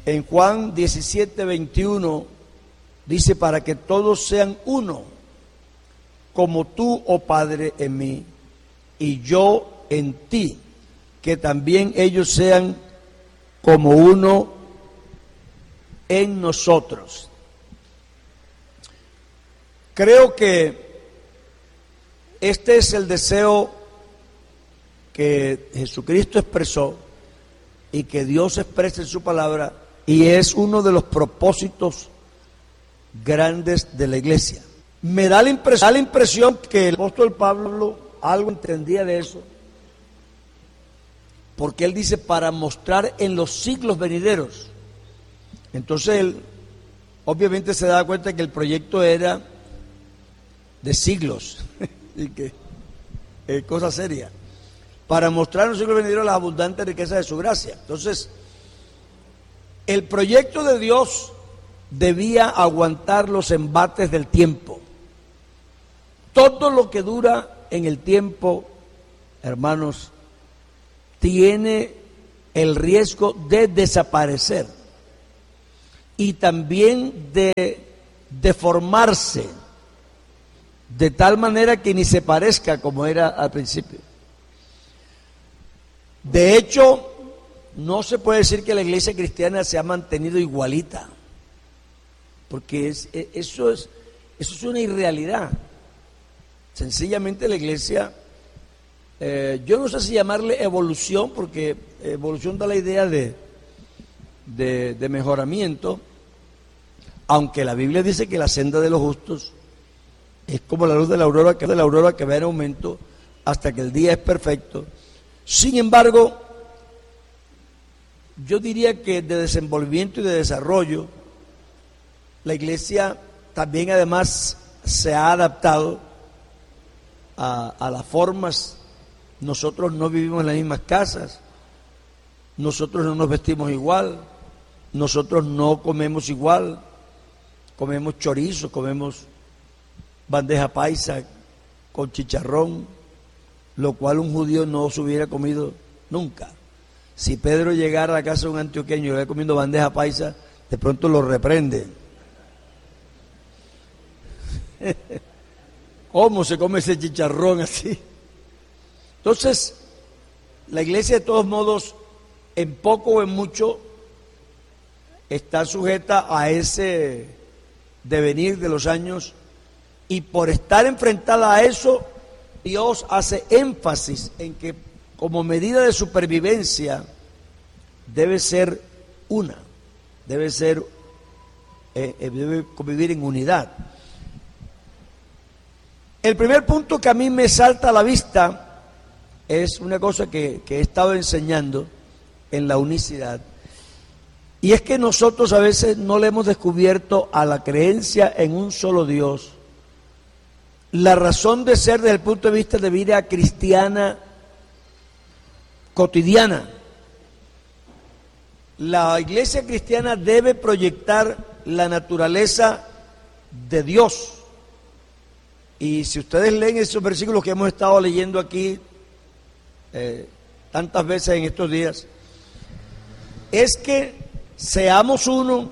En Juan 17:21 dice: para que todos sean uno, como tú, oh Padre, en mí, y yo en ti, que también ellos sean como uno en nosotros. Creo que este es el deseo que Jesucristo expresó y que Dios expresa en su palabra, y es uno de los propósitos grandes de la iglesia. Me da la impresión que el apóstol Pablo algo entendía de eso, porque él dice: para mostrar en los siglos venideros. Entonces él obviamente se da cuenta que el proyecto era de siglos y que es cosa seria, para mostrar en los siglos venideros las abundantes riquezas de su gracia. Entonces el proyecto de Dios debía aguantar los embates del tiempo. Todo lo que dura en el tiempo, hermanos, tiene el riesgo de desaparecer y también de deformarse de tal manera que ni se parezca como era al principio. De hecho, no se puede decir que la iglesia cristiana se ha mantenido igualita, porque eso es una irrealidad. Sencillamente la iglesia, yo no sé si llamarle evolución, porque evolución da la idea de mejoramiento, aunque la Biblia dice que la senda de los justos es como la luz de la aurora que va en aumento hasta que el día es perfecto. Sin embargo, yo diría que de desenvolvimiento y de desarrollo, la iglesia también además se ha adaptado a las formas. Nosotros no vivimos en las mismas casas, nosotros no nos vestimos igual, nosotros no comemos igual, comemos chorizo, comemos bandeja paisa con chicharrón, lo cual un judío no se hubiera comido nunca. Si Pedro llegara a la casa de un antioqueño y hubiera comiendo bandeja paisa, de pronto lo reprende. ¿Cómo se come ese chicharrón así? Entonces, la iglesia de todos modos, en poco o en mucho, está sujeta a ese devenir de los años, y por estar enfrentada a eso, Dios hace énfasis en que como medida de supervivencia debe ser una, debe convivir en unidad. El primer punto que a mí me salta a la vista es una cosa que he estado enseñando en la unicidad, y es que nosotros a veces no le hemos descubierto a la creencia en un solo Dios la razón de ser desde el punto de vista de vida cristiana cotidiana. La iglesia cristiana debe proyectar la naturaleza de Dios. Y si ustedes leen esos versículos que hemos estado leyendo aquí tantas veces en estos días, es que seamos uno,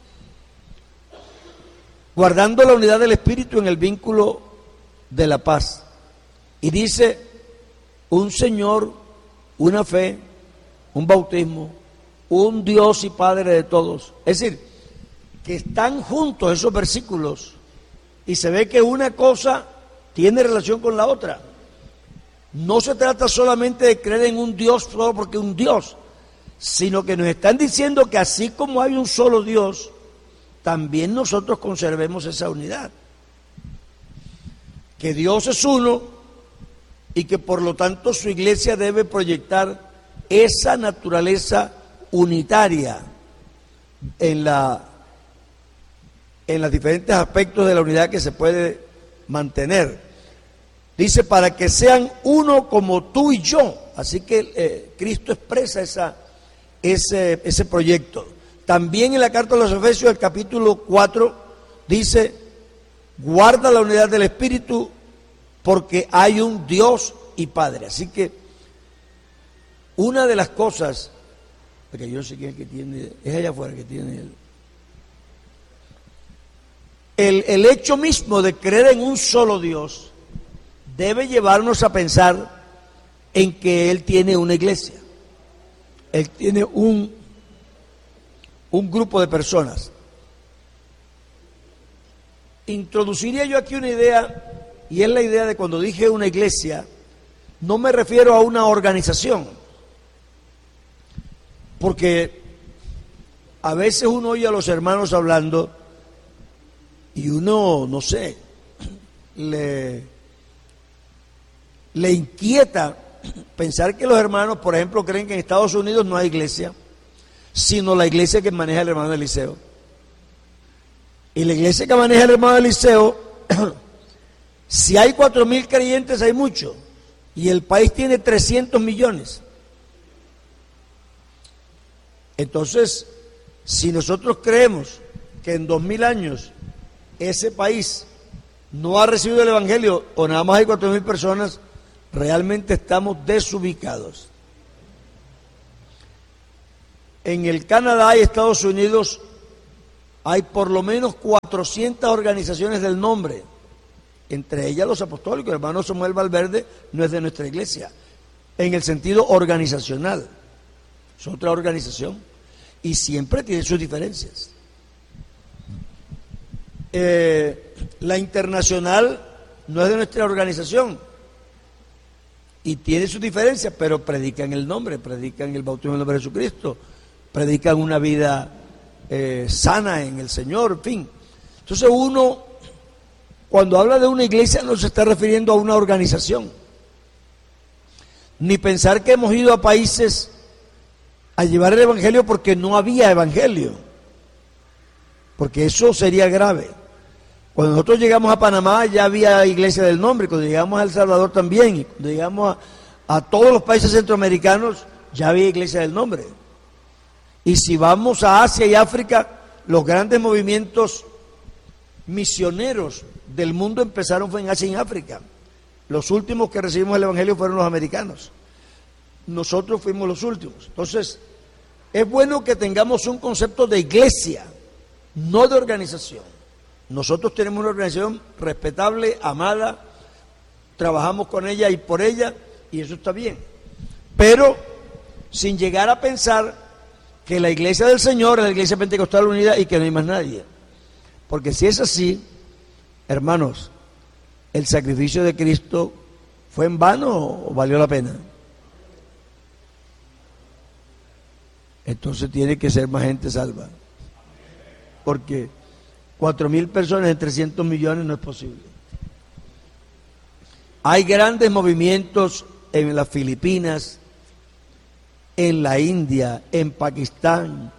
guardando la unidad del Espíritu en el vínculo de la paz. Y dice: un Señor, una fe, un bautismo, un Dios y Padre de todos. Es decir, que están juntos esos versículos y se ve que una cosa tiene relación con la otra. No se trata solamente de creer en un Dios solo porque es un Dios, sino que nos están diciendo que así como hay un solo Dios, también nosotros conservemos esa unidad. Que Dios es uno y que por lo tanto su iglesia debe proyectar esa naturaleza unitaria en los diferentes aspectos de la unidad que se puede mantener. Dice: para que sean uno como tú y yo. Así que Cristo expresa ese proyecto. También en la carta de los Efesios, el capítulo 4, dice: guarda la unidad del Espíritu, porque hay un Dios y Padre. Así que una de las cosas porque yo no sé quién es el que tiene, es allá afuera que tiene el hecho mismo de creer en un solo Dios debe llevarnos a pensar en que Él tiene una iglesia, Él tiene un grupo de personas. Introduciría yo aquí una idea, y es la idea de cuando dije una iglesia, no me refiero a una organización, porque a veces uno oye a los hermanos hablando y uno, no sé, le inquieta pensar que los hermanos, por ejemplo, creen que en Estados Unidos no hay iglesia, sino la iglesia que maneja el hermano Eliseo. Y la iglesia que maneja el hermano Eliseo, si hay 4.000 creyentes, hay mucho. Y el país tiene 300 millones. Entonces, si nosotros creemos que en 2000 años ese país no ha recibido el evangelio o nada más hay 4.000 personas, realmente estamos desubicados. En el Canadá y Estados Unidos hay por lo menos 400 organizaciones del nombre, entre ellas los apostólicos. El hermano Samuel Valverde no es de nuestra iglesia, en el sentido organizacional, es otra organización y siempre tiene sus diferencias. La internacional no es de nuestra organización y tiene sus diferencias, pero predican el nombre, predican el bautismo en el nombre de Jesucristo, predican una vida sana en el Señor, en fin. Entonces uno, cuando habla de una iglesia, no se está refiriendo a una organización, ni pensar que hemos ido a países a llevar el evangelio porque no había evangelio, porque eso sería grave. Cuando nosotros llegamos a Panamá ya había iglesia del nombre, cuando llegamos a El Salvador también, y cuando llegamos a todos los países centroamericanos ya había iglesia del nombre. Y si vamos a Asia y África, los grandes movimientos misioneros del mundo empezaron fue en Asia y en África. Los últimos que recibimos el evangelio fueron los americanos. Nosotros fuimos los últimos. Entonces, es bueno que tengamos un concepto de iglesia, no de organización. Nosotros tenemos una organización respetable, amada, trabajamos con ella y por ella, y eso está bien. Pero sin llegar a pensar que la iglesia del Señor es la iglesia pentecostal unida y que no hay más nadie. Porque si es así, hermanos, ¿el sacrificio de Cristo fue en vano o valió la pena? Entonces tiene que ser más gente salva. Porque 4.000 personas en 300 millones no es posible. Hay grandes movimientos en las Filipinas, en la India, en Pakistán.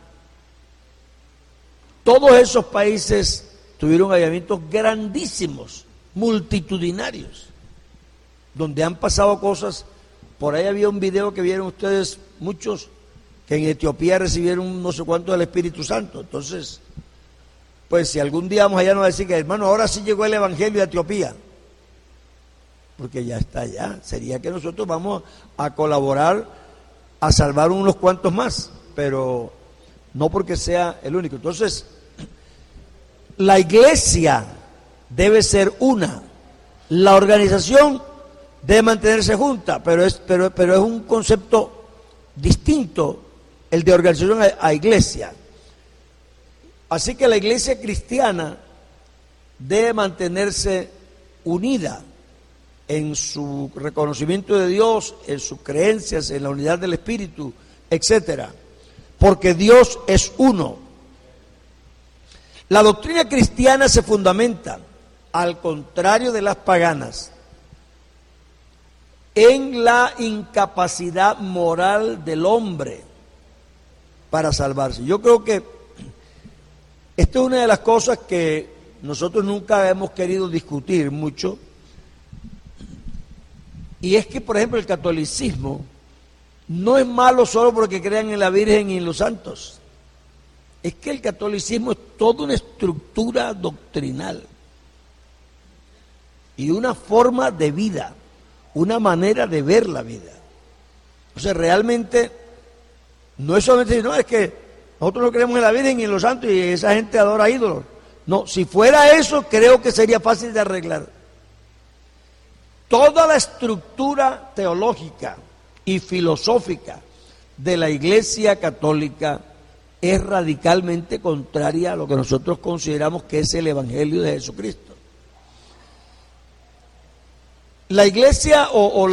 Todos esos países tuvieron avivamientos grandísimos, multitudinarios, donde han pasado cosas. Por ahí había un video que vieron ustedes muchos, que en Etiopía recibieron no sé cuánto del Espíritu Santo. Entonces, pues si algún día vamos allá nos va a decir que, hermano, ahora sí llegó el Evangelio a Etiopía, porque ya está allá. Sería que nosotros vamos a colaborar a salvar unos cuantos más, pero no porque sea el único. Entonces, la iglesia debe ser una, la organización debe mantenerse junta, pero es un concepto distinto el de organización a iglesia. Así que la iglesia cristiana debe mantenerse unida en su reconocimiento de Dios, en sus creencias, en la unidad del Espíritu, etcétera, porque Dios es uno. La doctrina cristiana se fundamenta, al contrario de las paganas, en la incapacidad moral del hombre para salvarse. Yo creo que esta es una de las cosas que nosotros nunca hemos querido discutir mucho, y es que, por ejemplo, el catolicismo no es malo solo porque crean en la Virgen y en los santos. Es que el catolicismo es toda una estructura doctrinal y una forma de vida, una manera de ver la vida. O sea, realmente No es solamente decir, no, es que nosotros no creemos en la Virgen y en los santos y esa gente adora ídolos. No, si fuera eso, creo que sería fácil de arreglar. Toda la estructura teológica y filosófica de la Iglesia Católica es radicalmente contraria a lo que nosotros consideramos que es el Evangelio de Jesucristo. La Iglesia o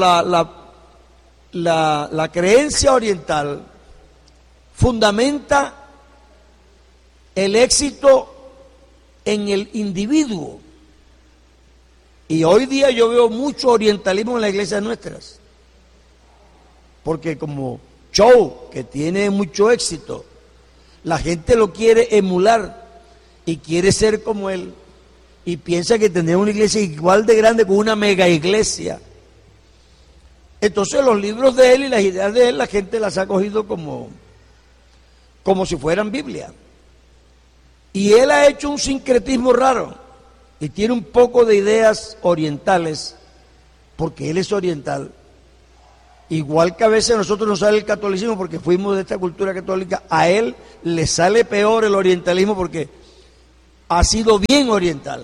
la creencia oriental fundamenta el éxito en el individuo. Y hoy día yo veo mucho orientalismo en las iglesias nuestras, porque como show que tiene mucho éxito, la gente lo quiere emular y quiere ser como él, y piensa que tendría una iglesia igual de grande con una mega iglesia. Entonces los libros de él y las ideas de él la gente las ha cogido como si fueran Biblia. Y él ha hecho un sincretismo raro y tiene un poco de ideas orientales, porque él es oriental. Igual que a veces a nosotros nos sale el catolicismo porque fuimos de esta cultura católica, a él le sale peor el orientalismo porque ha sido bien oriental.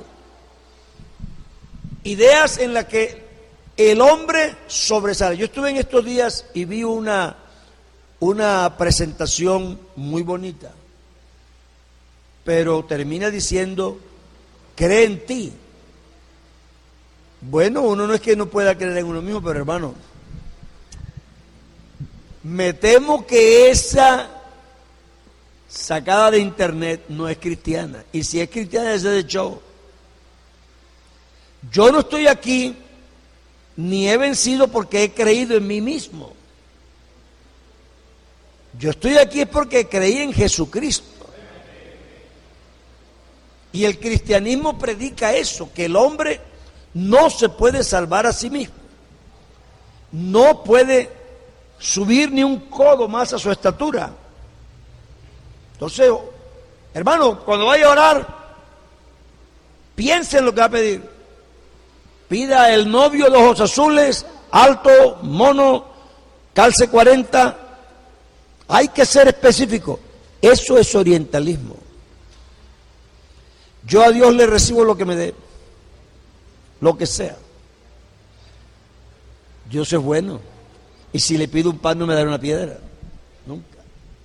Ideas en las que el hombre sobresale. Yo estuve en estos días y vi una presentación muy bonita, pero termina diciendo, cree en ti. Bueno, uno no es que no pueda creer en uno mismo, pero hermano, me temo que esa sacada de internet no es cristiana, y si es cristiana es de show. Yo no estoy aquí ni he vencido porque he creído en mí mismo. Yo estoy aquí es porque creí en Jesucristo. Y el cristianismo predica eso, que el hombre no se puede salvar a sí mismo. No puede subir ni un codo más a su estatura. Entonces, hermano, cuando vaya a orar, piense en lo que va a pedir. Pida el novio de ojos azules, alto, mono, calce 40. Hay que ser específico. Eso es orientalismo. Yo a Dios le recibo lo que me dé, lo que sea. Dios es bueno. Y si le pido un pan no me dará una piedra. Nunca.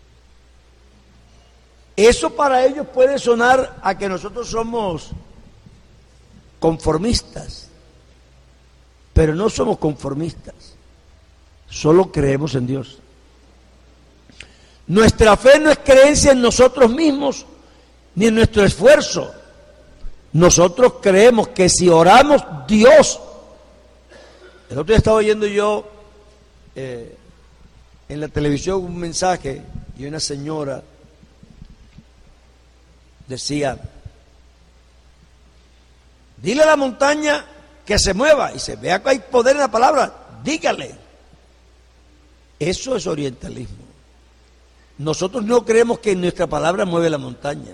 Eso para ellos puede sonar a que nosotros somos conformistas. Pero no somos conformistas. Solo creemos en Dios. Nuestra fe no es creencia en nosotros mismos, ni en nuestro esfuerzo. Nosotros creemos que si oramos, Dios. El otro día estaba oyendo yo en la televisión un mensaje y una señora decía, dile a la montaña que se mueva, y se vea que hay poder en la palabra, dígale. Eso es orientalismo. Nosotros no creemos que nuestra palabra mueve la montaña.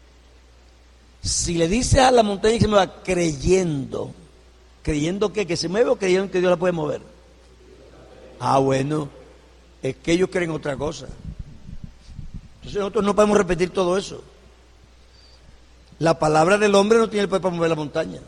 Si le dices a la montaña que se mueva, creyendo que se mueve, o creyendo que Dios la puede mover. Ah, bueno, es que ellos creen otra cosa. Entonces nosotros no podemos repetir todo eso. La palabra del hombre no tiene el poder para mover la montaña.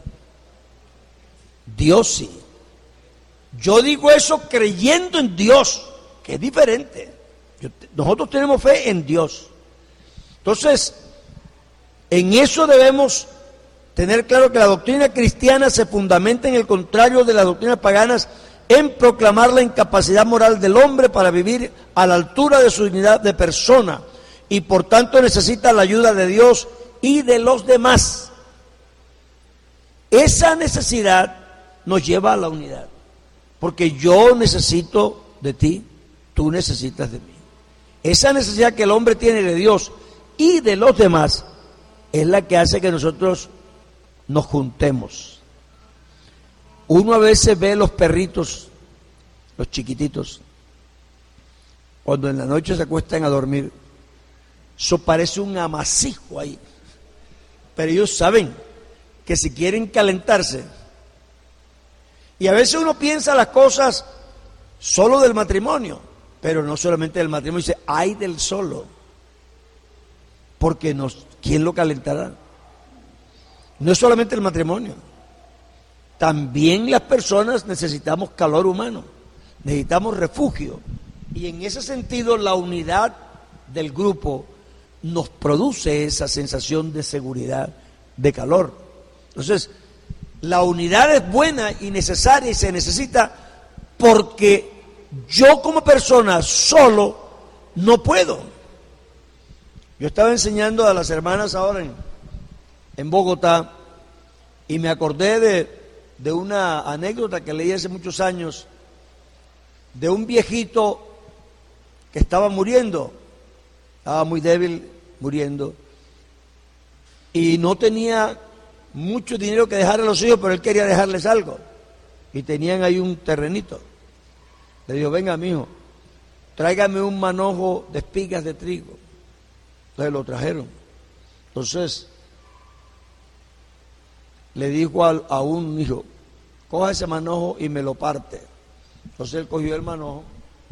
Dios sí. Yo digo eso creyendo en Dios, que es diferente. Nosotros tenemos fe en Dios. Entonces, en eso debemos tener claro que la doctrina cristiana se fundamenta en el contrario de las doctrinas paganas, en proclamar la incapacidad moral del hombre para vivir a la altura de su dignidad de persona, y por tanto necesita la ayuda de Dios y de los demás. Esa necesidad nos lleva a la unidad, porque yo necesito de ti, tú necesitas de mí. Esa necesidad que el hombre tiene de Dios y de los demás es la que hace que nosotros nos juntemos. Uno a veces ve los perritos, los chiquititos, cuando en la noche se acuestan a dormir, eso parece un amasijo ahí, pero ellos saben que si quieren calentarse, y a veces uno piensa las cosas solo del matrimonio, Pero no solamente del matrimonio, dice, ay del solo, porque ¿quién lo calentará? No es solamente el matrimonio, también las personas necesitamos calor humano, necesitamos refugio, y en ese sentido la unidad del grupo nos produce esa sensación de seguridad, de calor. Entonces, la unidad es buena y necesaria y se necesita porque yo como persona solo no puedo. Yo estaba enseñando a las hermanas ahora en Bogotá y me acordé de una anécdota que leí hace muchos años de un viejito que estaba muriendo, estaba muy débil, muriendo, y no tenía mucho dinero que dejar a los hijos, pero él quería dejarles algo, y tenían ahí un terrenito. Le dijo, venga, mijo, tráigame un manojo de espigas de trigo. Entonces lo trajeron. Entonces le dijo a un hijo, coja ese manojo y me lo parte. Entonces él cogió el manojo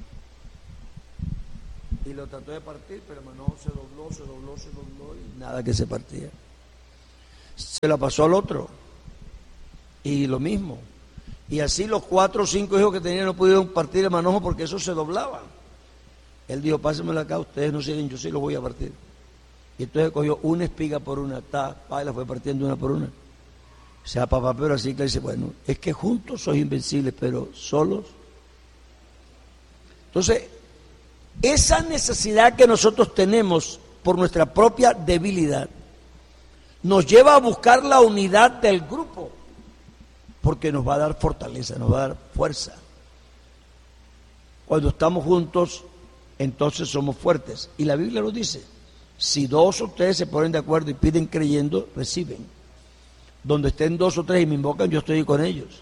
y lo trató de partir, pero el manojo se dobló y nada que se partía. Se la pasó al otro y lo mismo. Y así los 4 o 5 hijos que tenían no pudieron partir el manojo porque eso se doblaba. Él dijo, pásenmelo acá, ustedes no siguen, yo sí lo voy a partir. Y entonces cogió una espiga por una, y la fue partiendo una por una. O sea, papá, pero así que dice, bueno, es que juntos sois invencibles, pero solos. Entonces, esa necesidad que nosotros tenemos por nuestra propia debilidad nos lleva a buscar la unidad del grupo, porque nos va a dar fortaleza, nos va a dar fuerza. Cuando estamos juntos, entonces somos fuertes. Y la Biblia lo dice, si 2 o 3 se ponen de acuerdo y piden creyendo, reciben. Donde estén 2 o 3 y me invocan, yo estoy con ellos.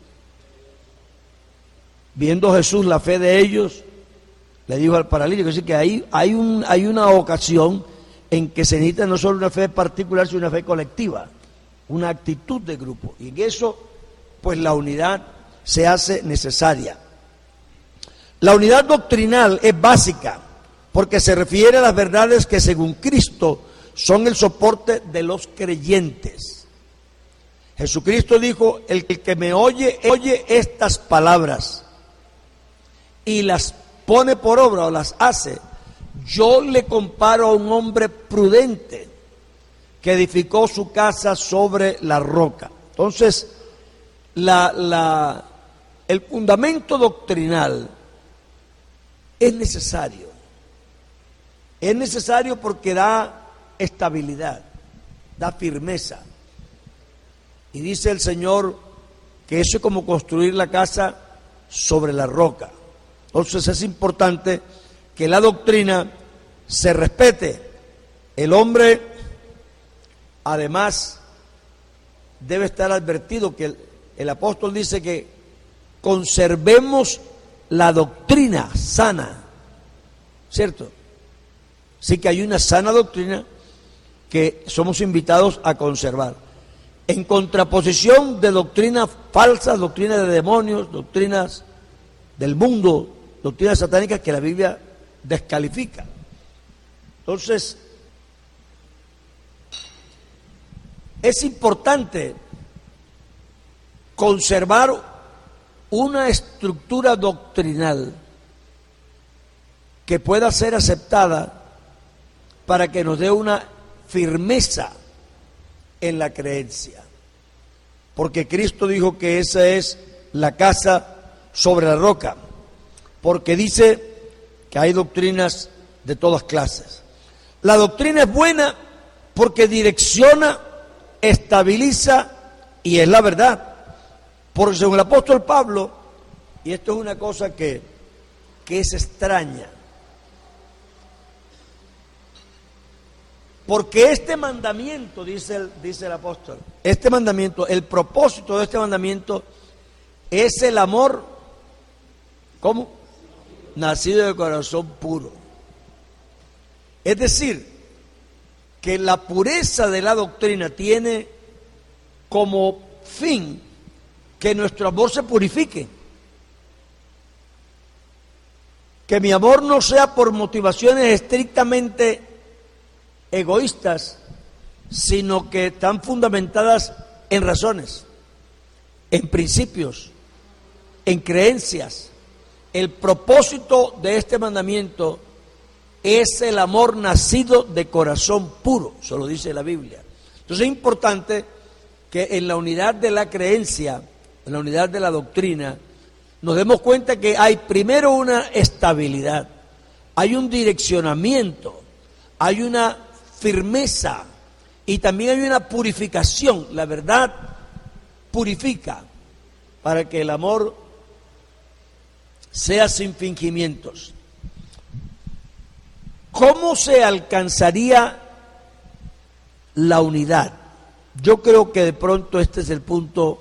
Viendo Jesús la fe de ellos, le dijo al paralítico, así que hay una ocasión en que se necesita no solo una fe particular, sino una fe colectiva, una actitud de grupo. Y en eso, pues la unidad se hace necesaria. La unidad doctrinal es básica, porque se refiere a las verdades que según Cristo son el soporte de los creyentes. Jesucristo dijo, el que me oye estas palabras y las pone por obra o las hace, yo le comparo a un hombre prudente que edificó su casa sobre la roca. Entonces, el fundamento doctrinal es necesario. Es necesario porque da estabilidad, da firmeza. Y dice el Señor que eso es como construir la casa sobre la roca. Entonces es importante que la doctrina se respete. El hombre, además, debe estar advertido que el apóstol dice que conservemos la doctrina sana, ¿cierto? Así que hay una sana doctrina que somos invitados a conservar, en contraposición de doctrinas falsas, doctrinas de demonios, doctrinas del mundo, doctrinas satánicas que la Biblia descalifica. Entonces, es importante conservar una estructura doctrinal que pueda ser aceptada para que nos dé una firmeza en la creencia. Porque Cristo dijo que esa es la casa sobre la roca. Porque dice que hay doctrinas de todas clases. La doctrina es buena porque direcciona, estabiliza y es la verdad. Porque según el apóstol Pablo, y esto es una cosa que es extraña, porque este mandamiento, dice el apóstol, este mandamiento, el propósito de este mandamiento es el amor, ¿cómo? Nacido de corazón puro. Es decir, que la pureza de la doctrina tiene como fin que nuestro amor se purifique. Que mi amor no sea por motivaciones estrictamente egoístas, sino que están fundamentadas en razones, en principios, en creencias. El propósito de este mandamiento es el amor nacido de corazón puro, eso lo dice la Biblia. Entonces es importante que en la unidad de la creencia, en la unidad de la doctrina, nos demos cuenta que hay primero una estabilidad, hay un direccionamiento, hay una firmeza y también hay una purificación. La verdad purifica para que el amor sea sin fingimientos. ¿Cómo se alcanzaría la unidad? Yo creo que de pronto este es el punto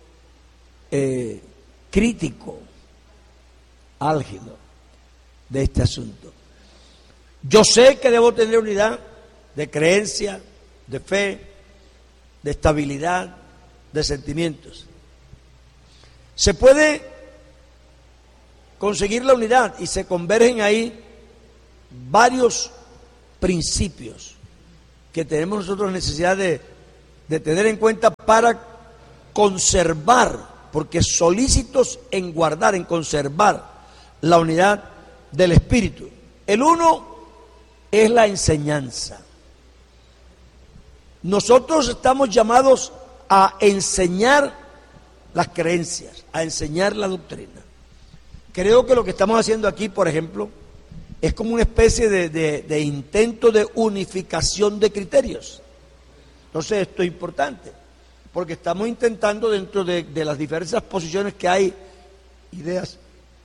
crítico, álgido de este asunto. Yo sé que debo tener unidad de creencia, de fe, de estabilidad, de sentimientos. Se puede conseguir la unidad y se convergen ahí varios principios que tenemos nosotros necesidad de tener en cuenta para conservar, porque solícitos en guardar, en conservar la unidad del Espíritu. El uno es la enseñanza. Nosotros estamos llamados a enseñar las creencias, a enseñar la doctrina. Creo que lo que estamos haciendo aquí, por ejemplo, es como una especie de intento de unificación de criterios. Entonces esto es importante, porque estamos intentando dentro de las diversas posiciones que hay, ideas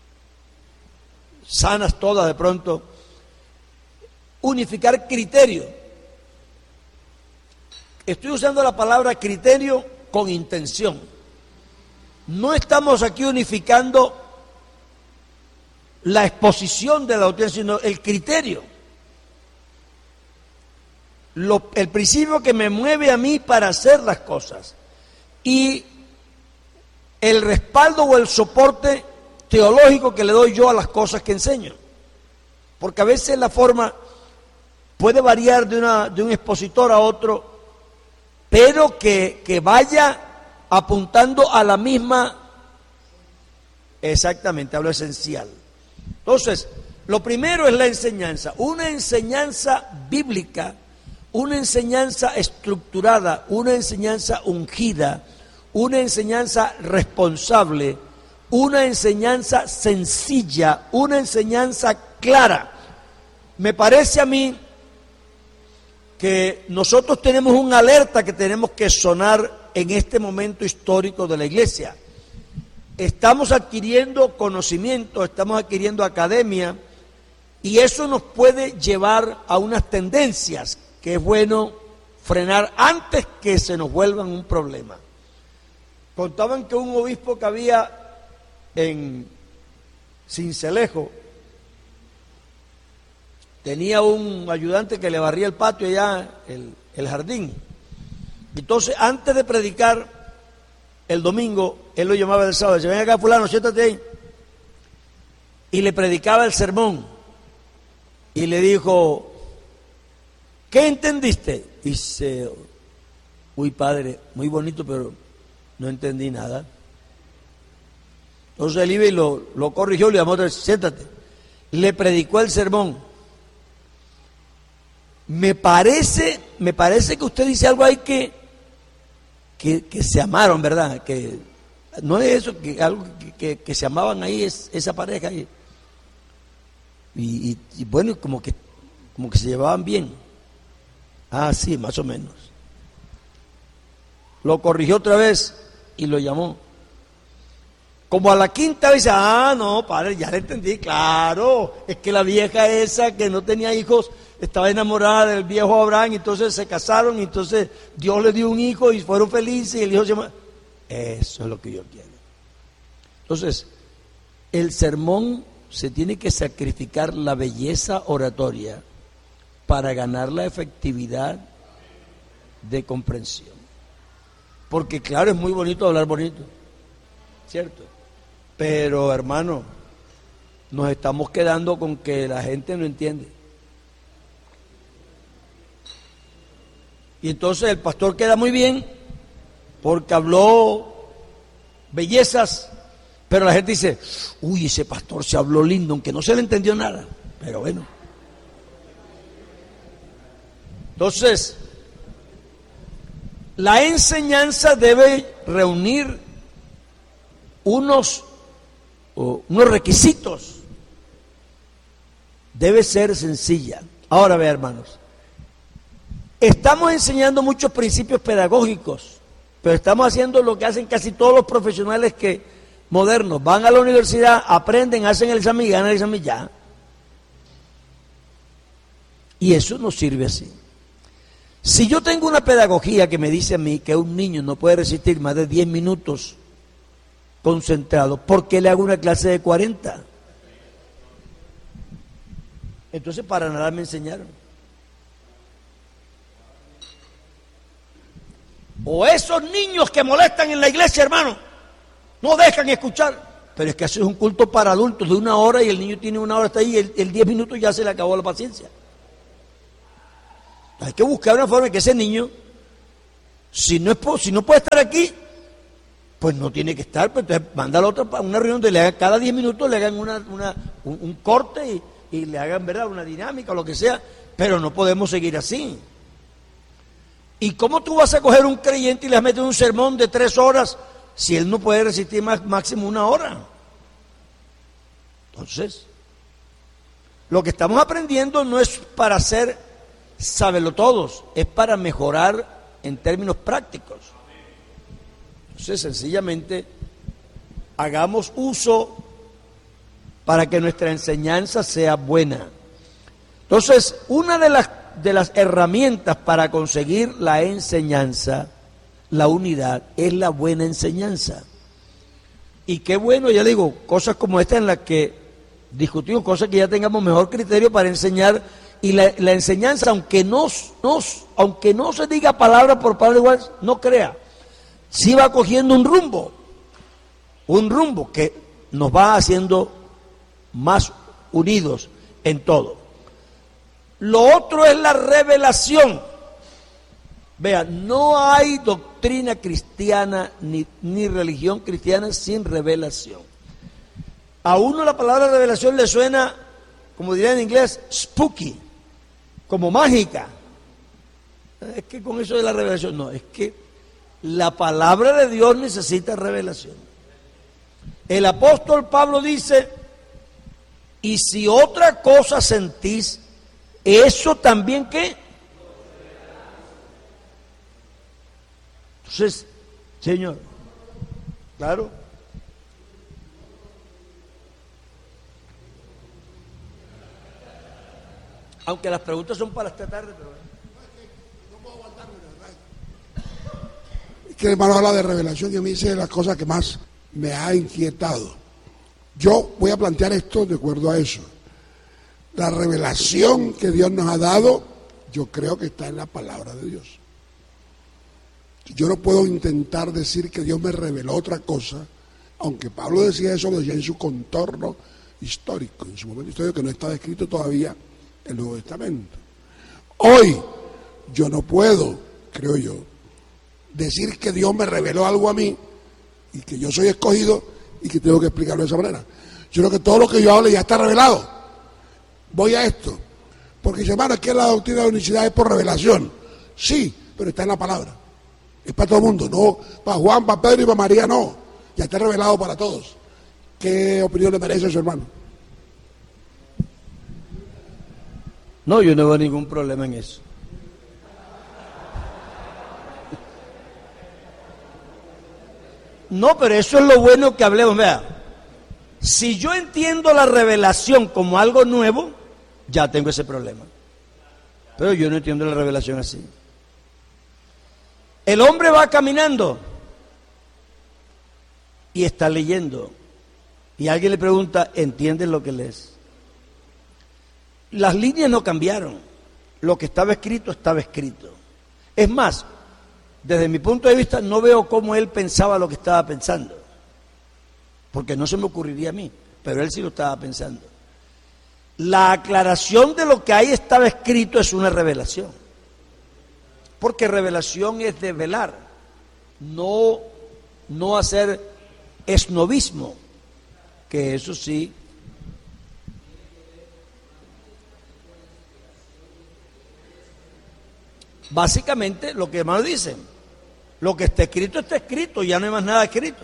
sanas todas de pronto, unificar criterio. Estoy usando la palabra criterio con intención. No estamos aquí unificando la exposición de la doctrina, sino el criterio. El principio que me mueve a mí para hacer las cosas y el respaldo o el soporte teológico que le doy yo a las cosas que enseño, porque a veces la forma puede variar de un expositor a otro, pero que vaya apuntando a la misma, exactamente, a lo esencial. Entonces, lo primero es la enseñanza, una enseñanza bíblica, una enseñanza estructurada, una enseñanza ungida, una enseñanza responsable, una enseñanza sencilla, una enseñanza clara. Me parece a mí que nosotros tenemos una alerta que tenemos que sonar en este momento histórico de la iglesia. Estamos adquiriendo conocimiento, estamos adquiriendo academia, y eso nos puede llevar a unas tendencias que es bueno frenar antes que se nos vuelvan un problema. Contaban que un obispo que había en Sincelejo tenía un ayudante que le barría el patio allá, el jardín. Entonces, antes de predicar el domingo, él lo llamaba el sábado, decía: ven acá fulano, siéntate ahí. Y le predicaba el sermón. Y le dijo: ¿qué entendiste? Y dice: uy, padre, muy bonito, pero no entendí nada. Entonces él iba y lo corrigió, le llamó: siéntate. Le predicó el sermón. Me parece que usted dice algo ahí que se amaron, ¿verdad? Que no es eso, que algo que se amaban ahí, esa pareja ahí. Y bueno, como que se llevaban bien. Ah, sí, más o menos. Lo corrigió otra vez y lo llamó. Como a la quinta vez: ah, no, padre, ya le entendí, claro, es que la vieja esa que no tenía hijos estaba enamorada del viejo Abraham, y entonces se casaron, y entonces Dios le dio un hijo y fueron felices, y el hijo se llama... Eso es lo que yo quiero. Entonces, el sermón se tiene que sacrificar la belleza oratoria para ganar la efectividad de comprensión. Porque claro, es muy bonito hablar bonito, ¿cierto? Pero hermano, nos estamos quedando con que la gente no entiende. Y entonces el pastor queda muy bien porque habló bellezas, pero la gente dice, uy, ese pastor se habló lindo, aunque no se le entendió nada, pero bueno. Entonces, la enseñanza debe reunir unos requisitos. Debe ser sencilla. Ahora vea, hermanos, estamos enseñando muchos principios pedagógicos, pero estamos haciendo lo que hacen casi todos los profesionales modernos. Van a la universidad, aprenden, hacen el examen y ganan el examen ya. Y eso no sirve así. Si yo tengo una pedagogía que me dice a mí que un niño no puede resistir más de 10 minutos concentrado, ¿por qué le hago una clase de 40? Entonces para nada me enseñaron. O esos niños que molestan en la iglesia, hermano, no dejan escuchar. Pero es que eso es un culto para adultos de 1 hora y el niño tiene 1 hora hasta ahí y el 10 minutos ya se le acabó la paciencia. Hay que buscar una forma de que ese niño, si no puede estar aquí, pues no tiene que estar, pues entonces mándalo a una reunión donde le hagan cada 10 minutos, le hagan un corte y le hagan, ¿verdad?, una dinámica o lo que sea, pero no podemos seguir así. ¿Y cómo tú vas a coger un creyente y le metes un sermón de 3 horas si él no puede resistir máximo 1 hora? Entonces, lo que estamos aprendiendo no es para ser sábelo todos, es para mejorar en términos prácticos. Entonces, sencillamente, hagamos uso para que nuestra enseñanza sea buena. Entonces, una de las herramientas para conseguir la enseñanza, la unidad, es la buena enseñanza. Y qué bueno, ya digo, cosas como esta en las que discutimos, cosas que ya tengamos mejor criterio para enseñar. Y la enseñanza, aunque no se diga palabra por palabra igual, no crea, sí va cogiendo un rumbo que nos va haciendo más unidos en todo. Lo otro es la revelación. Vean, no hay doctrina cristiana ni religión cristiana sin revelación. A uno la palabra revelación le suena, como diría en inglés, spooky, como mágica. Es que con eso de la revelación, no, es que la palabra de Dios necesita revelación. El apóstol Pablo dice, y si otra cosa sentís, eso también ¿qué? Entonces, Señor, claro. Aunque las preguntas son para esta tarde, pero no puedo aguantarme, ¿verdad? Es que el hermano habla de revelación y a mí dice las cosas que más me ha inquietado. Yo voy a plantear esto de acuerdo a eso. La revelación que Dios nos ha dado, yo creo que está en la palabra de Dios. Yo no puedo intentar decir que Dios me reveló otra cosa, aunque Pablo decía eso, lo decía en su contorno histórico, en su momento histórico que no estaba escrito todavía el Nuevo Testamento. Hoy yo no puedo, creo yo, decir que Dios me reveló algo a mí y que yo soy escogido y que tengo que explicarlo de esa manera. Yo creo que todo lo que yo hable ya está revelado. Voy a esto, porque dice, hermano, es que la doctrina de la unicidad es por revelación. Sí, pero está en la palabra. Es para todo el mundo, no para Juan, para Pedro y para María, no. Ya está revelado para todos. ¿Qué opinión le merece eso, hermano? No, yo no veo ningún problema en eso. No, pero eso es lo bueno que hablemos. Vea, si yo entiendo la revelación como algo nuevo, ya tengo ese problema. Pero yo no entiendo la revelación así. El hombre va caminando y está leyendo. Y alguien le pregunta, ¿entiendes lo que lees? Las líneas no cambiaron. Lo que estaba escrito, estaba escrito. Es más, desde mi punto de vista, no veo cómo él pensaba lo que estaba pensando. Porque no se me ocurriría a mí. pero él sí lo estaba pensando. La aclaración de lo que ahí estaba escrito es una revelación, porque revelación es develar, no hacer esnovismo, que eso sí. Básicamente lo que hermanos dicen, lo que está escrito, ya no hay más nada escrito.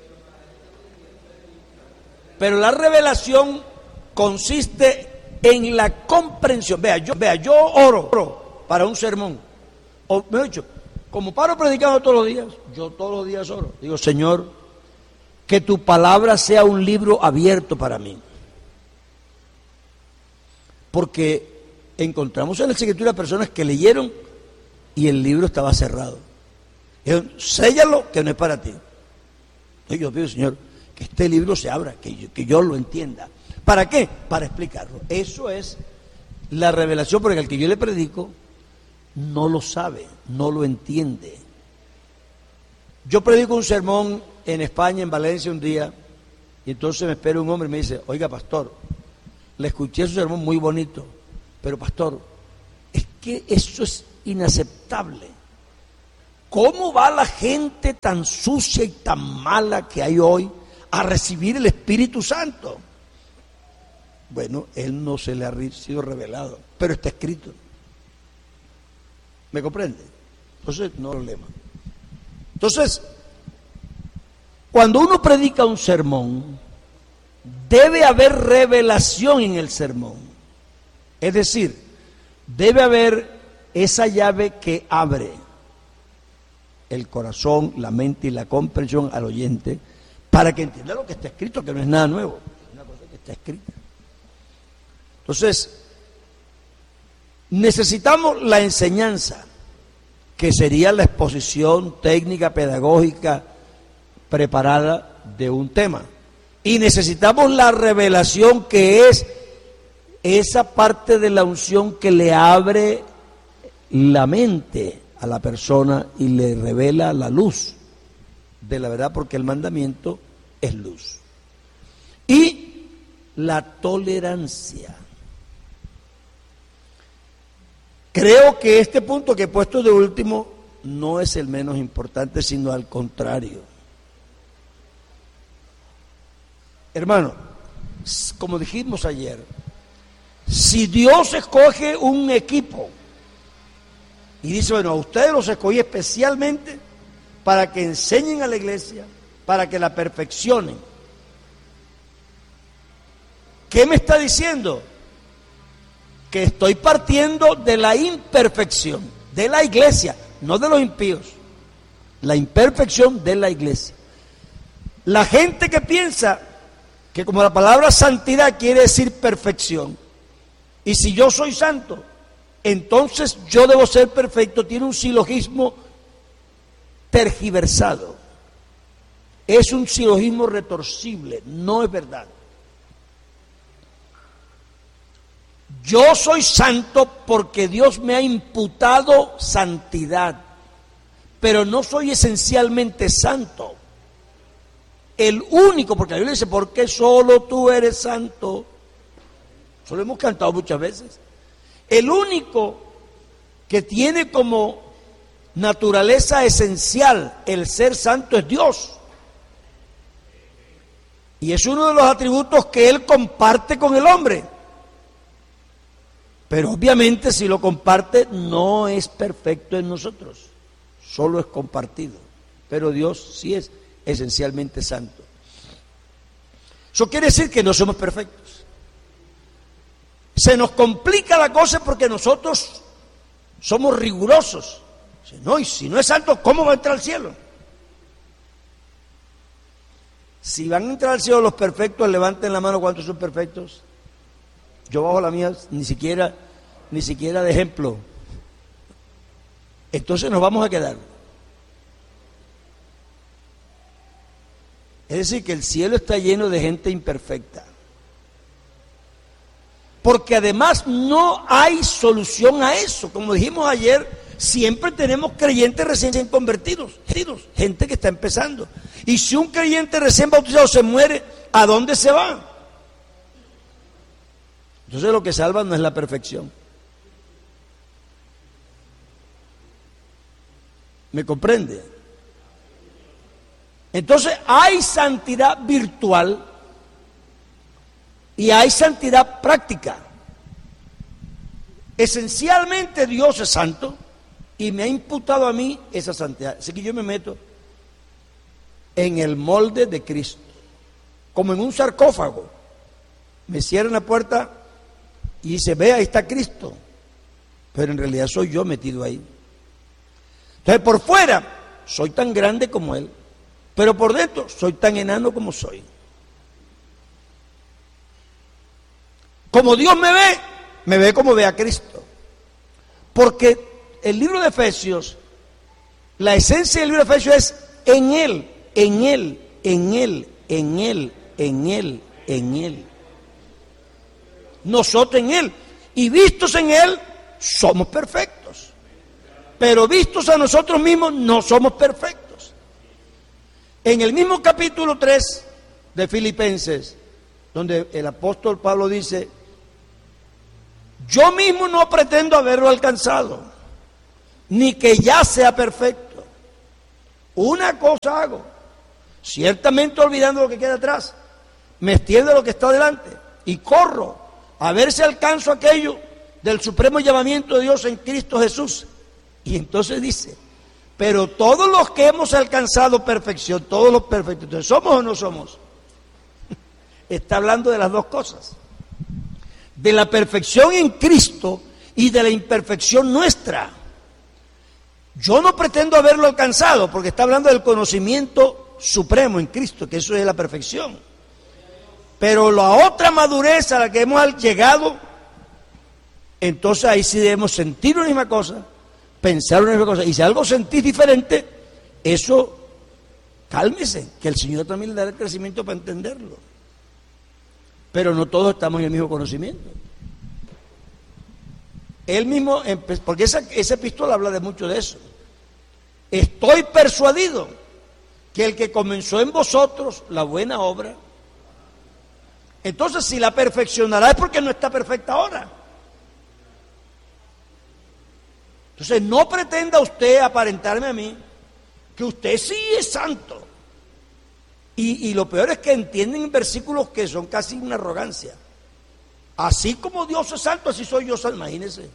Pero la revelación consiste en la comprensión. Vea, yo oro para un sermón, o mejor dicho, como paro predicando todos los días, yo todos los días oro. Digo, Señor, que tu palabra sea un libro abierto para mí. Porque encontramos en la Escritura personas que leyeron y el libro estaba cerrado. Dijeron, séllalo, que no es para ti. Y yo pido, Señor, que este libro se abra, que yo lo entienda. ¿Para qué? Para explicarlo. Eso es la revelación, porque el que yo le predico no lo sabe, no lo entiende. Yo predico un sermón en España, en Valencia, un día, y entonces me espera un hombre y me dice, oiga, pastor, le escuché su sermón muy bonito, pero pastor, es que eso es inaceptable. ¿Cómo va la gente tan sucia y tan mala que hay hoy a recibir el Espíritu Santo? Bueno, él no se le ha sido revelado, pero está escrito. ¿Me comprende? Entonces, no hay problema. Entonces, cuando uno predica un sermón, debe haber revelación en el sermón. Es decir, debe haber esa llave que abre el corazón, la mente y la comprensión al oyente para que entienda lo que está escrito, que no es nada nuevo, es una cosa que está escrita. Entonces, necesitamos la enseñanza, que sería la exposición técnica, pedagógica, preparada de un tema. Y necesitamos la revelación, que es esa parte de la unción que le abre la mente a la persona y le revela la luz de la verdad, porque el mandamiento es luz. Y la tolerancia. Creo que este punto que he puesto de último no es el menos importante, sino al contrario. Hermano, como dijimos ayer, si Dios escoge un equipo y dice, bueno, a ustedes los escogí especialmente para que enseñen a la iglesia, para que la perfeccionen, ¿qué me está diciendo? Que estoy partiendo de la imperfección de la iglesia, no de los impíos, la imperfección de la iglesia. La gente que piensa que como la palabra santidad quiere decir perfección, y si yo soy santo, entonces yo debo ser perfecto, tiene un silogismo tergiversado, es un silogismo retorcible, no es verdad. Yo soy santo porque Dios me ha imputado santidad, pero no soy esencialmente santo. El único, porque la Biblia dice, ¿por qué solo tú eres santo? Eso lo hemos cantado muchas veces. El único que tiene como naturaleza esencial el ser santo es Dios. Y es uno de los atributos que Él comparte con el hombre. Pero obviamente si lo comparte no es perfecto en nosotros, solo es compartido. Pero Dios sí es esencialmente santo. Eso quiere decir que no somos perfectos. Se nos complica la cosa porque nosotros somos rigurosos. No, y si no es santo, ¿cómo va a entrar al cielo? Si van a entrar al cielo los perfectos, levanten la mano. ¿Cuántos son perfectos? Yo bajo la mía ni siquiera de ejemplo. Entonces nos vamos a quedar. Es decir, que el cielo está lleno de gente imperfecta. Porque además no hay solución a eso. Como dijimos ayer, siempre tenemos creyentes recién convertidos, gente que está empezando. Y si un creyente recién bautizado se muere, ¿a dónde se va? Entonces lo que salva no es la perfección. ¿Me comprende? Entonces hay santidad virtual y hay santidad práctica. Esencialmente Dios es santo y me ha imputado a mí esa santidad. Así que yo me meto en el molde de Cristo, como en un sarcófago. Me cierran la puerta y dice, ve, ahí está Cristo. Pero en realidad soy yo metido ahí. Entonces por fuera soy tan grande como Él, pero por dentro soy tan enano como soy. Como Dios me ve como ve a Cristo. Porque el libro de Efesios, la esencia del libro de Efesios es en Él, en Él, en Él, en Él, en Él, en Él. Nosotros en Él. Y vistos en Él, somos perfectos. Pero vistos a nosotros mismos, no somos perfectos. En el mismo capítulo 3 de Filipenses, donde el apóstol Pablo dice, yo mismo no pretendo haberlo alcanzado, ni que ya sea perfecto. Una cosa hago, ciertamente olvidando lo que queda atrás, me extiendo lo que está delante y corro a ver si alcanzo aquello del supremo llamamiento de Dios en Cristo Jesús. Y entonces dice, pero todos los que hemos alcanzado perfección, todos los perfectos, entonces, ¿somos o no somos? Está hablando de las dos cosas, de la perfección en Cristo y de la imperfección nuestra. Yo no pretendo haberlo alcanzado, porque está hablando del conocimiento supremo en Cristo, que eso es la perfección. Pero la otra madurez a la que hemos llegado, entonces ahí sí debemos sentir una misma cosa, pensar una misma cosa. Y si algo sentís diferente, eso, cálmese, que el Señor también le dará el crecimiento para entenderlo. Pero no todos estamos en el mismo conocimiento. Él mismo, porque esa epístola habla de mucho de eso. Estoy persuadido que el que comenzó en vosotros la buena obra, entonces si la perfeccionará es porque no está perfecta ahora. Entonces no pretenda usted aparentarme a mí que usted sí es santo. Y lo peor es que entienden versículos que son casi una arrogancia. Así como Dios es santo, así soy yo santo. Imagínense.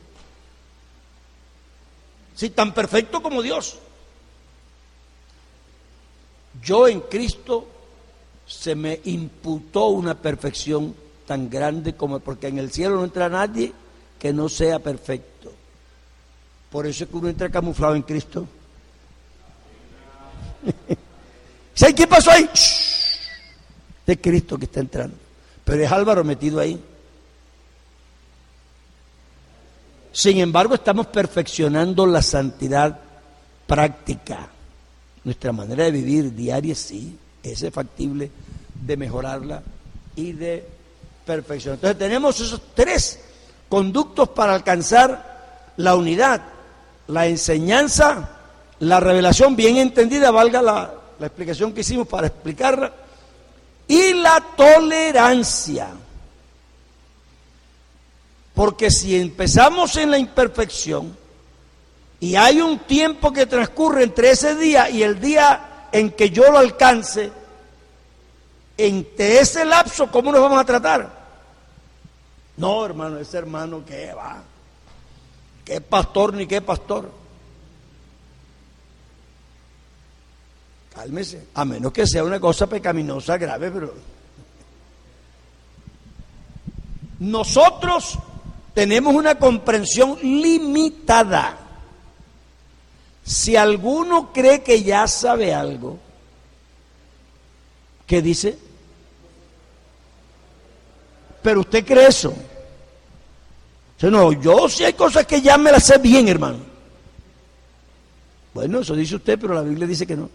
Sí, tan perfecto como Dios. Yo en Cristo se me imputó una perfección tan grande como, porque en el cielo no entra nadie que no sea perfecto. Por eso es que uno entra camuflado en Cristo. ¿Sabes qué pasó ahí? Es Cristo que está entrando. Pero es Álvaro metido ahí. Sin embargo, estamos perfeccionando la santidad práctica. Nuestra manera de vivir diaria, sí, es factible de mejorarla y de perfeccionar. Entonces tenemos esos tres conductos para alcanzar la unidad: la enseñanza, la revelación bien entendida, valga la explicación que hicimos para explicarla, y la tolerancia. Porque si empezamos en la imperfección y hay un tiempo que transcurre entre ese día y el día en que yo lo alcance, entre ese lapso, ¿cómo nos vamos a tratar? No, hermano, ese hermano, ¿qué va? ¿Qué pastor ni qué pastor? Cálmese, a menos que sea una cosa pecaminosa grave, pero nosotros tenemos una comprensión limitada. Si alguno cree que ya sabe algo, ¿qué dice? Pero usted cree eso. Dice, no, yo sí hay cosas que ya me las sé bien, hermano. Bueno, eso dice usted, pero la Biblia dice que no.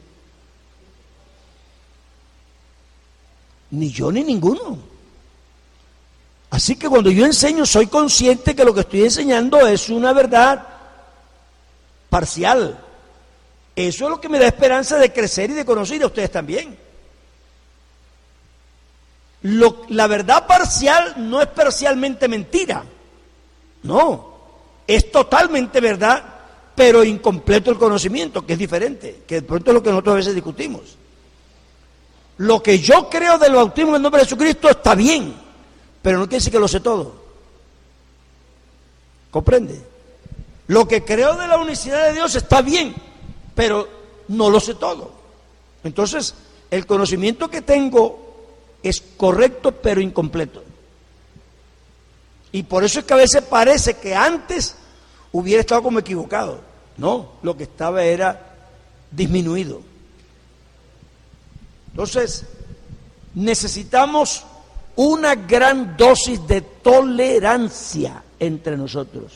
Ni yo ni ninguno. Así que cuando yo enseño, soy consciente que lo que estoy enseñando es una verdad parcial. Eso es lo que me da esperanza de crecer y de conocer a ustedes también. La verdad parcial no es parcialmente mentira, no, es totalmente verdad, pero incompleto el conocimiento, que es diferente, que de pronto es lo que nosotros a veces discutimos. Lo que yo creo del bautismo en el nombre de Jesucristo está bien, pero no quiere decir que lo sé todo. ¿Comprende? Lo que creo de la unicidad de Dios está bien, pero no lo sé todo. Entonces, el conocimiento que tengo es correcto, pero incompleto. Y por eso es que a veces parece que antes hubiera estado como equivocado. No, lo que estaba era disminuido. Entonces, necesitamos una gran dosis de tolerancia entre nosotros.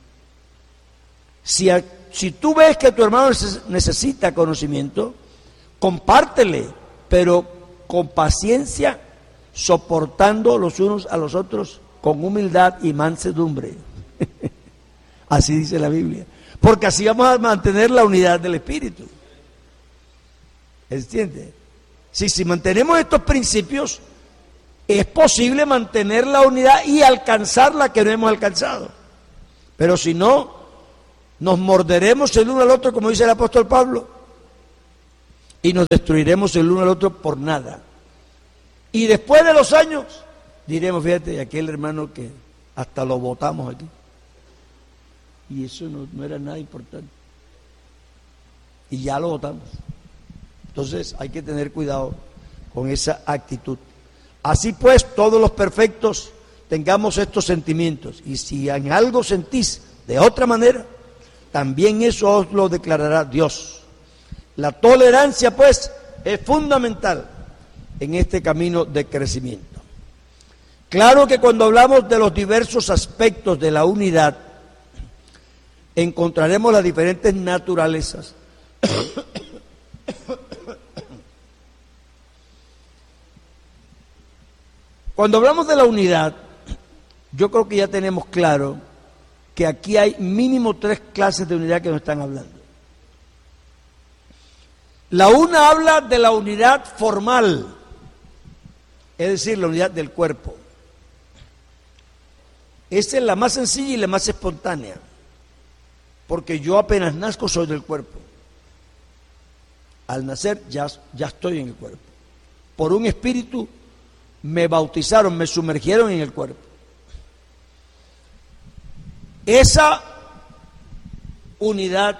Si tú ves que tu hermano necesita conocimiento, compártele, pero con paciencia, soportando los unos a los otros con humildad y mansedumbre. Así dice la Biblia. Porque así vamos a mantener la unidad del Espíritu. ¿Entiende? Si mantenemos estos principios, es posible mantener la unidad y alcanzar la que no hemos alcanzado. Pero si no, nos morderemos el uno al otro, como dice el apóstol Pablo, y nos destruiremos el uno al otro por nada. Y después de los años, diremos, fíjate, aquel hermano que hasta lo votamos aquí. Y eso no era nada importante. Y ya lo votamos. Entonces hay que tener cuidado con esa actitud. Así pues, todos los perfectos tengamos estos sentimientos. Y si en algo sentís de otra manera, también eso os lo declarará Dios. La tolerancia, pues, es fundamental en este camino de crecimiento. Claro que cuando hablamos de los diversos aspectos de la unidad, encontraremos las diferentes naturalezas. Cuando hablamos de la unidad, yo creo que ya tenemos claro que aquí hay mínimo 3 clases de unidad que nos están hablando. La una habla de la unidad formal, es decir, la unidad del cuerpo. Esa es la más sencilla y la más espontánea, porque yo apenas nazco soy del cuerpo. Al nacer ya estoy en el cuerpo. Por un espíritu me bautizaron, me sumergieron en el cuerpo. Esa unidad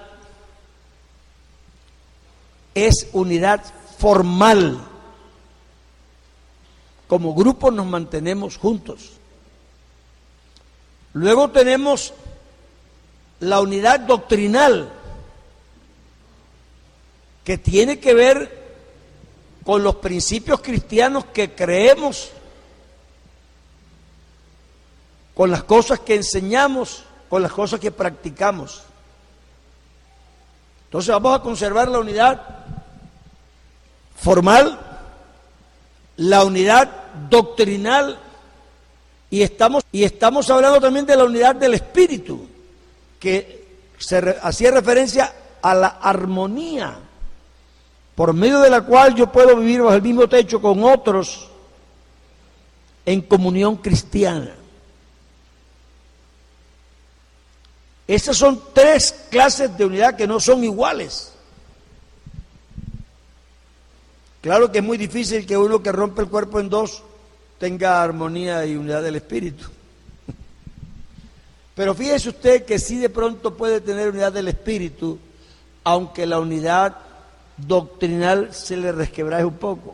es unidad formal. Como grupo nos mantenemos juntos. Luego tenemos la unidad doctrinal, que tiene que ver con los principios cristianos que creemos, con las cosas que enseñamos, con las cosas que practicamos. Entonces vamos a conservar la unidad formal, la unidad doctrinal, y estamos hablando también de la unidad del espíritu, que hacía referencia a la armonía, por medio de la cual yo puedo vivir bajo el mismo techo con otros en comunión cristiana. Esas son 3 clases de unidad que no son iguales. Claro que es muy difícil que uno que rompe el cuerpo en 2 tenga armonía y unidad del espíritu. Pero fíjese usted que sí de pronto puede tener unidad del espíritu, aunque la unidad doctrinal se le resquebraje un poco.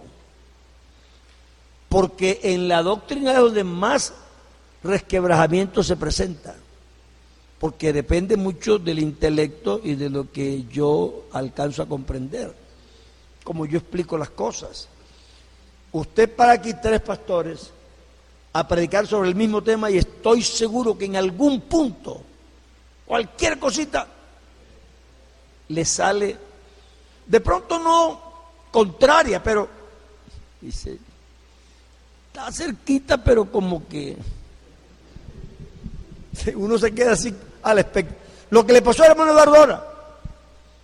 Porque en la doctrina es donde más resquebrajamiento se presenta. Porque depende mucho del intelecto y de lo que yo alcanzo a comprender, como yo explico las cosas. Usted para aquí 3 pastores a predicar sobre el mismo tema y estoy seguro que en algún punto, cualquier cosita, le sale, de pronto no contraria, pero dice, está cerquita, pero como que uno se queda así al espectro. Lo que le pasó al hermano Eduardo ahora,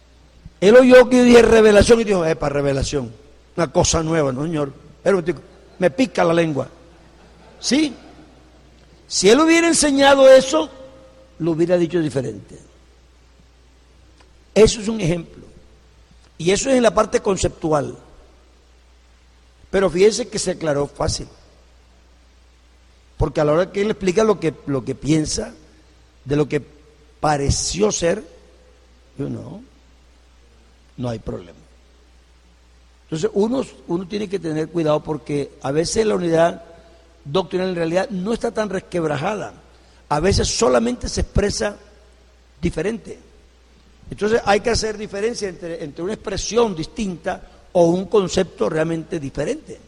él oyó que yo dije revelación y dijo, para revelación, una cosa nueva, no señor, espera un momentico, me pica la lengua. ¿Sí? Si él hubiera enseñado eso, lo hubiera dicho diferente. Eso es un ejemplo. Y eso es en la parte conceptual. Pero fíjense que se aclaró fácil. Porque a la hora que él explica lo que piensa, de lo que pareció ser, yo no hay problema. Entonces uno tiene que tener cuidado porque a veces la unidad doctrinal en realidad no está tan resquebrajada. A veces solamente se expresa diferente. Entonces hay que hacer diferencia entre una expresión distinta o un concepto realmente diferente.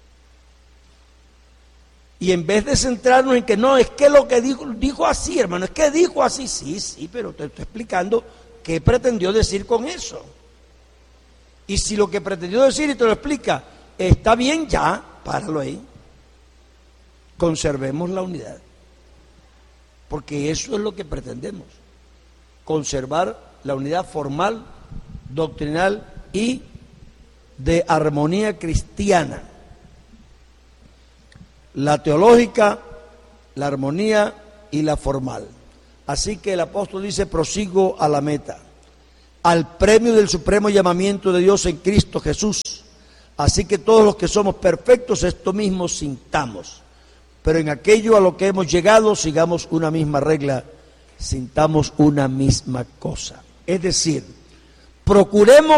Y en vez de centrarnos en que no, es que lo que dijo así, hermano, es que dijo así, sí, pero te estoy explicando qué pretendió decir con eso. Y si lo que pretendió decir y te lo explica está bien, ya, páralo ahí. Conservemos la unidad. Porque eso es lo que pretendemos. Conservar la unidad formal, doctrinal y de armonía cristiana. La teológica, la armonía y la formal. Así que el apóstol dice, prosigo a la meta, al premio del supremo llamamiento de Dios en Cristo Jesús. Así que todos los que somos perfectos esto mismo sintamos, pero en aquello a lo que hemos llegado sigamos una misma regla, sintamos una misma cosa. Es decir, procuremos